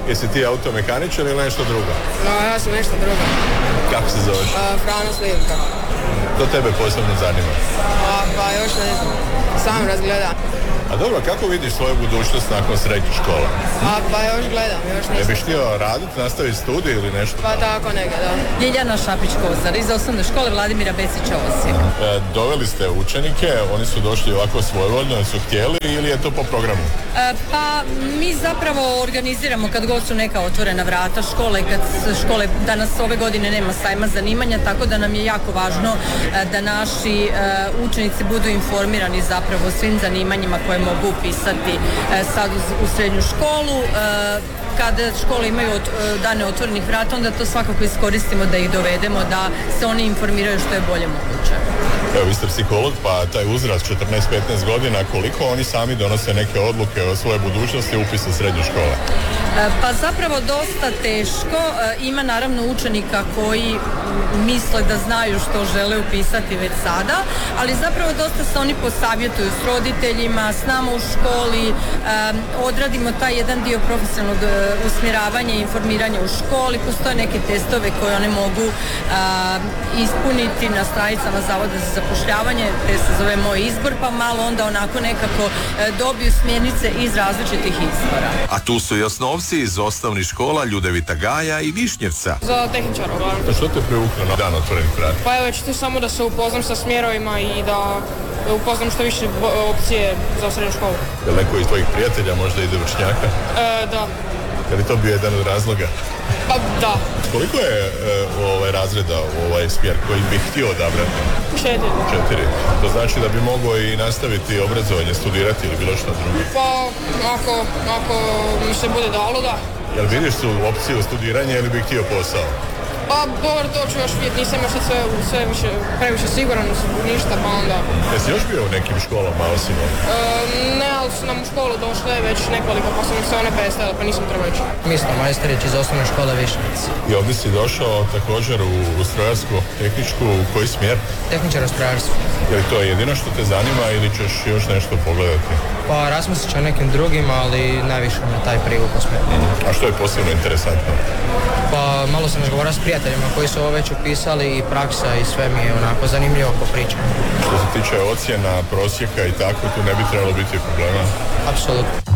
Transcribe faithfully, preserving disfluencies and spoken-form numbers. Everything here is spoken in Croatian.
Jesi ti automehaničar ili nešto drugo? No, ja sam nešto drugo. Kako se zoveš? Uh, Frano Slivka. To tebe posebno zanima? Pa, pa još ne znam. Sam razgleda. A dobro, kako vidiš svoju budućnost nakon srednje škole? A, pa još gledam, još nisam. Ne biš htio raditi, nastaviti studij ili nešto? Pa tako neka, da. Ljiljana Šapić-Kozar iz osnovne škole Vladimira Besića Osijek. E, doveli ste učenike, oni su došli ovako svojevoljno, su htjeli ili je to po programu? E, pa mi zapravo organiziramo kad god su neka otvorena vrata škole, kad škole danas ove godine nema sajma zanimanja, tako da nam je jako važno e, da naši e, učenici budu informirani zapravo o svim zanimanjima koje mogu upisati e, sad u, u srednju školu. E, kada škole imaju od, dane otvorenih vrata, onda to svakako iskoristimo da ih dovedemo, da se oni informiraju što je bolje moguće. Evo, vi ste psiholog, pa taj uzrast četrnaest petnaest godina, koliko oni sami donose neke odluke o svojoj budućnosti upisa srednje škole? Pa zapravo dosta teško. Ima naravno učenika koji misle da znaju što žele upisati već sada, ali zapravo dosta se oni posavjetuju s roditeljima, s nama u školi, odradimo taj jedan dio profesionalnog usmjeravanja i informiranja u školi. Postoje neke testove koje one mogu ispuniti na stranicama Zavoda za zapošljavanje, te se zove Moj izbor, pa malo onda onako nekako dobiju smjernice iz različitih izbora. A tu su i osnovci iz osnovnih škola Ljudevita Gaja i Višnjevca. Za tehničara, uglavnom. A što te privuklo na dan otvorenih vrata? Pa evo, čisto samo da se upoznam sa smjerovima i da upoznam što više opcije za srednju školu. Je li neko iz tvojih prijatelja možda ide vršnjaka? E, da. Je li to bio jedan od razloga? Pa da. Koliko je e, ovaj razreda ovaj smjer koji bih htio odabrati? Četiri. Četiri. To znači da bi mogao i nastaviti obrazovanje, studirati ili bilo što drugo? Pa ako, ako mi se bude dalo, da. Jel vidiš tu opciju studiranja ili bih htio posao? Pa dobro, to ću još vidjeti, nisam još sve, sve više, previše siguran ništa, pa onda... Jesi još bio u nekim školama osim ovdje? E, ne, ali su nam u školu došle već nekoliko, pa su mi se one prestale, pa nisam trebao ići. Mislim, Majstorić iz osnovne škole Višnjevci. I ovdje si došao također u, u strojarsku tehničku, u koji smjer? Tehničar u strojarstvu. Je li to jedino što te zanima ili ćeš još nešto pogledati? Pa razmislit ću o nekim drugim, ali najviše me taj privukao smjer. A što je posebno interesantno? Pa malo sam razgovarao s prijateljima koji su ovo već upisali i praksa i sve mi je onako zanimljivo po pričama. Što se tiče ocjena, prosjeka i tako, tu ne bi trebalo biti problema? Apsolutno.